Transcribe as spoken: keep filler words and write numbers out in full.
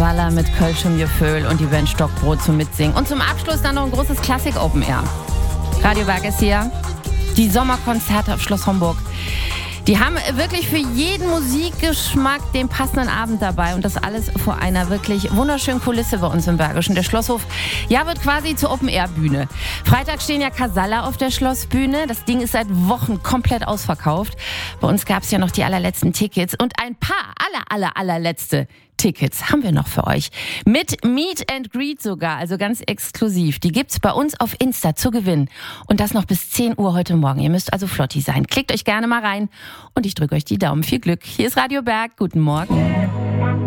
Casalla mit Kölschem Gefühl und die Band Stockbrot zum Mitsingen. Und zum Abschluss dann noch ein großes Klassik Open Air. Radio Berg ist hier. Die Sommerkonzerte auf Schloss Homburg. Die haben wirklich für jeden Musikgeschmack den passenden Abend dabei und das alles vor einer wirklich wunderschönen Kulisse bei uns im Bergischen. Der Schlosshof, ja, wird quasi zur Open-Air-Bühne. Freitag stehen ja Casalla auf der Schlossbühne. Das Ding ist seit Wochen komplett ausverkauft. Bei uns gab es ja noch die allerletzten Tickets und ein paar aller, aller, allerletzte Tickets haben wir noch für euch. Mit Meet and Greet sogar, also ganz exklusiv. Die gibt's bei uns auf Insta zu gewinnen. Und das noch bis zehn Uhr heute Morgen. Ihr müsst also flotti sein. Klickt euch gerne mal rein und ich drücke euch die Daumen. Viel Glück. Hier ist Radio Berg. Guten Morgen.